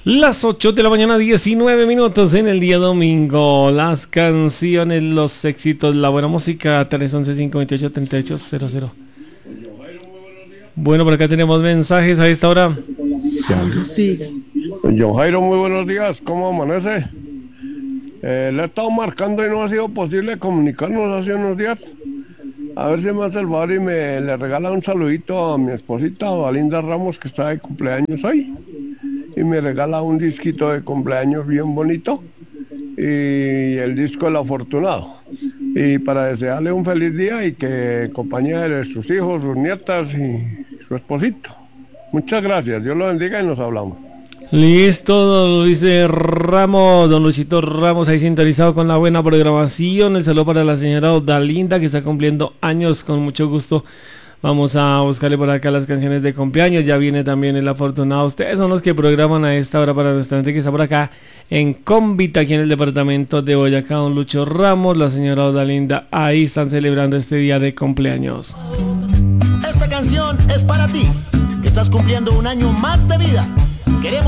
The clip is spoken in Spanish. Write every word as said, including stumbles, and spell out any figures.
Las ocho de la mañana, diecinueve minutos en el día domingo. Las canciones, los éxitos, la buena música. tres once, cinco veintiocho, treinta y ocho cero cero. Bueno, por acá tenemos mensajes a esta hora. Sí. John Jairo, muy buenos días. ¿Cómo amanece? Eh, le he estado marcando y no ha sido posible comunicarnos hace unos días. A ver si me hace el favor y me le regala un saludito a mi esposita, Valinda Ramos, que está de cumpleaños hoy. Y me regala un disquito de cumpleaños bien bonito y el disco El Afortunado. Y para desearle un feliz día y que compañía de sus hijos, sus nietas y su esposito. Muchas gracias, Dios lo bendiga y nos hablamos. Listo, dice Ramos, don Luchito Ramos, ahí sintonizado con la buena programación. El saludo para la señora Odalinda, que está cumpliendo años, con mucho gusto. Vamos a buscarle por acá las canciones de cumpleaños. Ya viene también El Afortunado. Ustedes son los que programan a esta hora para nuestra gente que está por acá en Cómbita, aquí en el departamento de Boyacá. Don Lucho Ramos, la señora Odalinda, ahí están celebrando este día de cumpleaños. Esta canción es para ti, que estás cumpliendo un año más de vida. Queremos